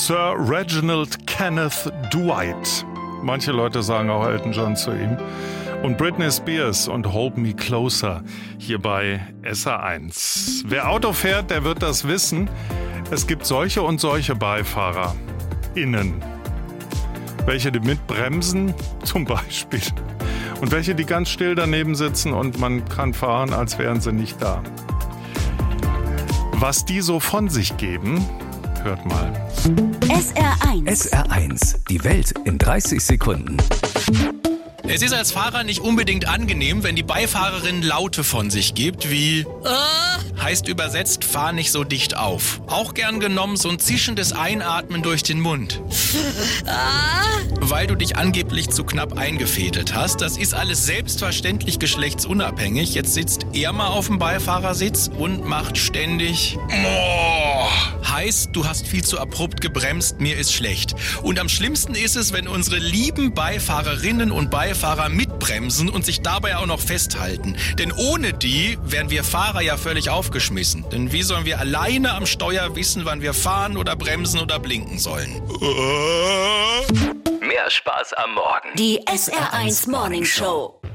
Sir Reginald Kenneth Dwight. Manche Leute sagen auch Elton John zu ihm. Und Britney Spears und Hold Me Closer hier bei SR1. Wer Auto fährt, der wird das wissen. Es gibt solche und solche BeifahrerInnen. Welche, die mitbremsen, zum Beispiel. Und welche, die ganz still daneben sitzen und man kann fahren, als wären sie nicht da. Was die so von sich geben, hört mal. SR1. SR1, die Welt in 30 Sekunden. Es ist als Fahrer nicht unbedingt angenehm, wenn die Beifahrerin Laute von sich gibt, wie heißt übersetzt, fahr nicht so dicht auf. Auch gern genommen so ein zischendes Einatmen durch den Mund. Weil du dich angeblich zu knapp eingefädelt hast. Das ist alles selbstverständlich geschlechtsunabhängig. Jetzt sitzt er mal auf dem Beifahrersitz und macht ständig heißt, du hast viel zu abrupt gebremst, mir ist schlecht. Und am schlimmsten ist es, wenn unsere lieben Beifahrerinnen und Beifahrer mitbremsen und sich dabei auch noch festhalten. Denn ohne die wären wir Fahrer ja völlig aufgeschmissen. Denn wie sollen wir alleine am Steuer wissen, wann wir fahren oder bremsen oder blinken sollen? Mehr Spaß am Morgen. Die SR1 Morning Show.